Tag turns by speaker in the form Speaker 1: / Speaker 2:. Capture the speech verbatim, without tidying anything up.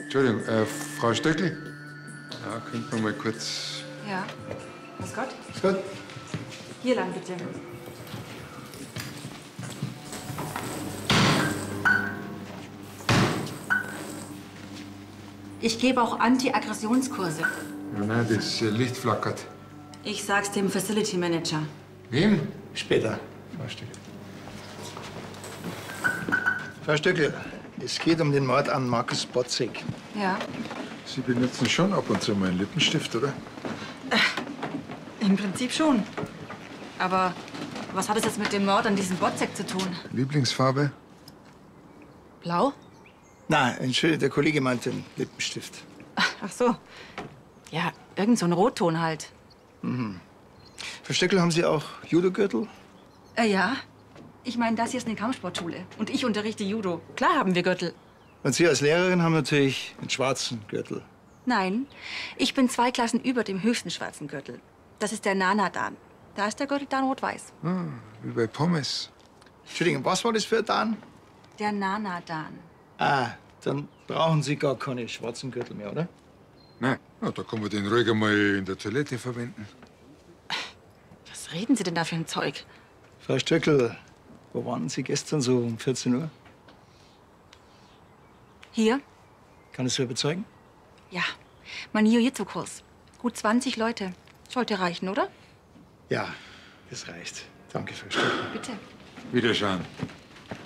Speaker 1: Entschuldigung, äh, Frau Stöckl? Ja, könnten wir mal kurz...
Speaker 2: Ja. Grüß Gott.
Speaker 1: Ist gut?
Speaker 2: Hier lang, bitte. Ich gebe auch Anti-Aggressionskurse.
Speaker 1: Ja, nein, das äh, Licht flackert.
Speaker 2: Ich sag's dem Facility Manager.
Speaker 1: Wem?
Speaker 3: Später.
Speaker 1: Frau Stöckl.
Speaker 3: Frau Stöckl, es geht um den Mord an Markus Botzek.
Speaker 2: Ja.
Speaker 1: Sie benutzen schon ab und zu mal einen Lippenstift, oder?
Speaker 2: Im Prinzip schon. Aber was hat es jetzt mit dem Mord an diesem Botzek zu tun?
Speaker 1: Lieblingsfarbe?
Speaker 2: Blau?
Speaker 3: Na, entschuldige, der Kollege meinte einen Lippenstift.
Speaker 2: Ach so. Ja, irgend so ein Rotton halt.
Speaker 3: Frau Stöckl, haben Sie auch Judogürtel?
Speaker 2: Äh, ja. Ich meine, das hier ist eine Kampfsportschule. Und ich unterrichte Judo. Klar haben wir Gürtel.
Speaker 3: Und Sie als Lehrerin haben natürlich einen schwarzen Gürtel.
Speaker 2: Nein, ich bin zwei Klassen über dem höchsten schwarzen Gürtel. Das ist der Nana-Dan. Da ist der Gürtel dann rot-weiß.
Speaker 1: Ah, wie bei Pommes.
Speaker 3: Entschuldigung, was war das für ein Dan?
Speaker 2: Der Nana-Dan.
Speaker 3: Ah, dann brauchen Sie gar keine schwarzen Gürtel mehr, oder?
Speaker 1: Nein, ja, da kann man den ruhig mal in der Toilette verwenden.
Speaker 2: Was reden Sie denn da für ein Zeug?
Speaker 3: Frau Stöckl, wo waren Sie gestern so um vierzehn Uhr?
Speaker 2: Hier?
Speaker 3: Kann ich so überzeugen?
Speaker 2: Ja, mein Jiu-Jitsu-Kurs. Gut zwanzig Leute. Sollte reichen, oder?
Speaker 3: Ja, das reicht. Danke, Frau Stöckl.
Speaker 2: Bitte.
Speaker 1: Wiederschauen.